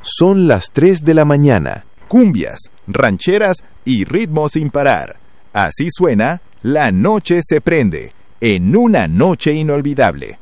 Son las 3 de la mañana. Cumbias, rancheras y ritmo sin parar. Así suena La Noche se prende, en una noche inolvidable.